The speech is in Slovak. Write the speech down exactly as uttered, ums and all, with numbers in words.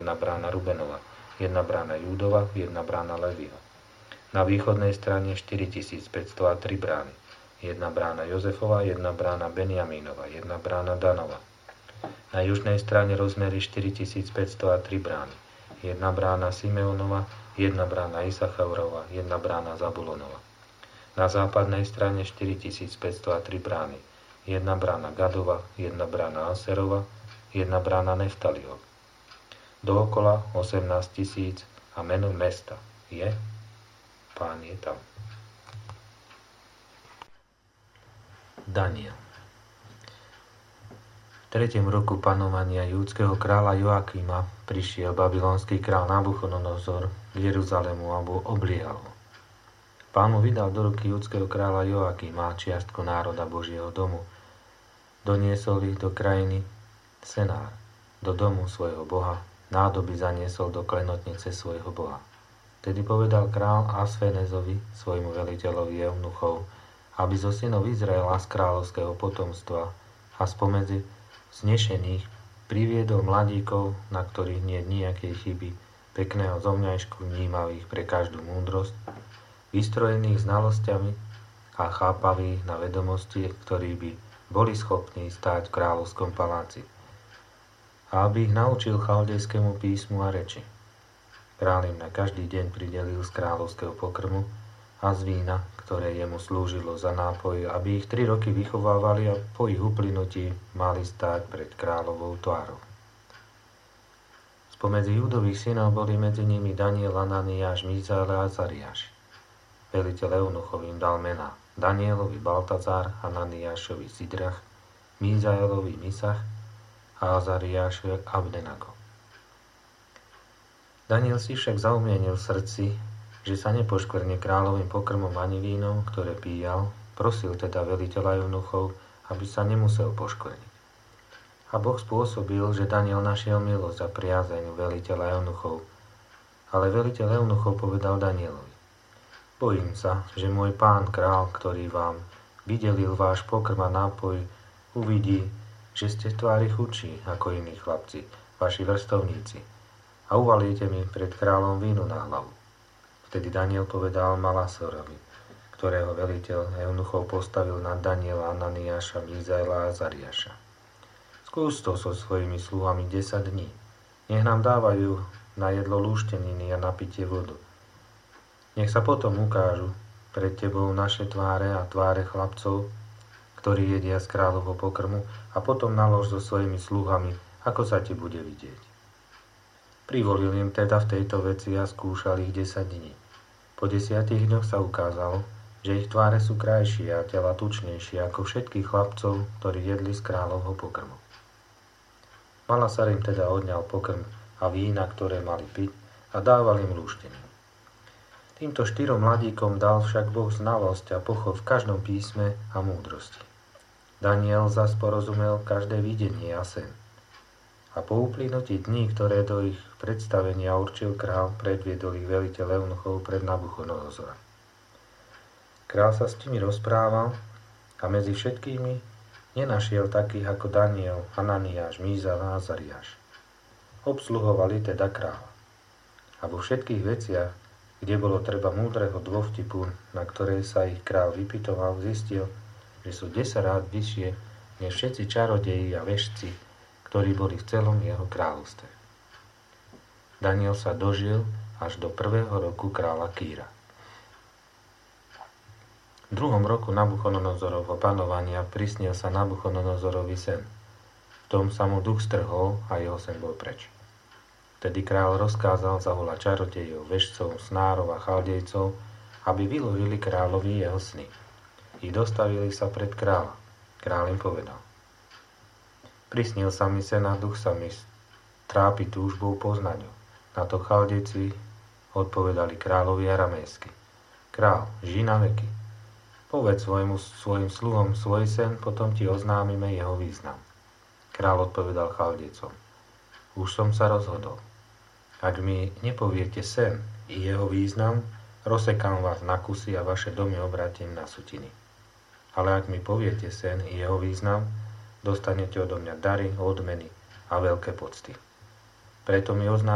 jedna brána Rubenova, jedna brána Júdova, jedna brána Leviho. Na východnej strane štyritisícpäťstotri brány, jedna brána Jozefova, jedna brána Benjamínova, jedna brána Danova. Na južnej strane rozmery štyritisícpäťstotri brány, jedna brána Simeonova, jedna brána Isachaurova, jedna brána Zabulonova. Na západnej strane štyritisícpäťstotri brány, jedna brána Gadova, jedna brána Aserova, jedna brána Neftaliho. Dookola osemnásť tisíc a meno mesta je, Pán je tam. Daniel. V tretiem roku panovania júdskeho kráľa Joakima prišiel babylonský kráľ Nabuchodonozor k Jeruzalému a obliehal ho. Pán mu vydal do ruky judského kráľa Joakima čiastku národa Božieho domu. Doniesol ich do krajiny Senár, do domu svojho boha, nádoby zaniesol do klenotnice svojho boha. Tedy povedal kráľ Asfenezovi, svojmu veliteľovi eunuchov, aby zo synov Izraela z kráľovského potomstva a spomedzi znešených priviedol mladíkov, na ktorých nie je nejakej chyby, pekného zomňajšku, vnímavých pre každú múdrosť, vystrojených znalosťami a chápavých na vedomosti, ktorí by boli schopní stáť v kráľovskom paláci, a aby ich naučil chaldejskému písmu a reči. Kráľ im na každý deň pridelil z kráľovského pokrmu a z vína, ktoré jemu slúžilo za nápoj, aby ich tri roky vychovávali a po ich uplynutí mali stáť pred kráľovou tvárou. Spomedzi Júdových synov boli medzi nimi Daniel, Ananiáš, Mízael a Azariáš. Veliteľ eunuchov im dal mená Danielovi Baltazár, Ananiášovi Sidrach, Mízaelovi Misach a Azariášovi Abdenago. Daniel si však zaumienil v srdci, že sa nepoškvrne kráľovým pokrmom ani vínom, ktoré píjal, prosil teda veliteľa eunuchov, aby sa nemusel poškvrniť. A Boh spôsobil, že Daniel našiel milosť a priazeň veliteľa eunuchov. Ale veliteľ eunuchov povedal Danielovi: Bojím sa, že môj pán král, ktorý vám vydelil váš pokrm a nápoj, uvidí, že ste v tvári chudší ako iní chlapci, vaši vrstovníci, a uvalíte mi pred kráľom vínu na hlavu. Vtedy Daniel povedal Malasorovi, ktorého veliteľ eunuchov postavil nad Daniela, Ananiáša, Mízaela a Azariáša: Skús to so svojimi sluhami desať dní. Nech nám dávajú na jedlo lúšteniny a na pitie vodu. Nech sa potom ukážu pred tebou naše tváre a tváre chlapcov, ktorí jedia z kráľovho pokrmu, a potom nalož so svojimi sluhami, ako sa ti bude vidieť. Privolil im teda v tejto veci a skúšal ich desať dní. Po desiatich dňoch sa ukázalo, že ich tváre sú krajšie a tela tučnejšie ako všetkých chlapcov, ktorí jedli z kráľovho pokrmu. Malasar im teda odňal pokrm a vína, ktoré mali piť, a dával im lúšteniny. Týmto štyrom mladíkom dal však Boh znalosť a pochod v každom písme a múdrosti. Daniel zas porozumel každé videnie a sen. A po uplynutí dní, ktoré do ich predstavenia určil král, predviedol ich veliteľ eunuchov pred Nabuchodonozora. Král sa s nimi rozprával a medzi všetkými nenašiel takých ako Daniel, Ananiáš, Mízael a Azariáš. Obsluhovali teda kráľa. A vo všetkých veciach, kde bolo treba múdreho dôvtipu, na ktorej sa ich král vypytoval, zistil, že sú desaťkrát vyššie než všetci čarodeji a vešci, ktorí boli v celom jeho kráľovstve. Daniel sa dožil až do prvého roku kráľa Kýra. V druhom roku Nabuchodonozorovho panovania prisnil sa Nabuchodonozorovi sen. V tom sa mu duch strhol a jeho sen bol preč. Vtedy kráľ rozkázal zavolať čarodejov, vešcov, snárov a chaldejcov, aby vyložili kráľovi jeho sny. I dostavili sa pred kráľa. Kráľ im povedal: Prisnil sa mi sen a duch sa mi trápi túžbou poznať ho. Na to chaldejci odpovedali kráľovi aramejsky: Král, žij na veky. Povedz svojmu, svojim sluhom svoj sen, potom ti oznámime jeho význam. Kráľ odpovedal chaldejcom: Už som sa rozhodol. Ak mi nepoviete sen i jeho význam, rozsekám vás na kusy a vaše domy obratím na sutiny. Ale ak mi poviete sen i jeho význam, dostanete odo mňa dary, odmeny a veľké pocty. Preto mi oznámite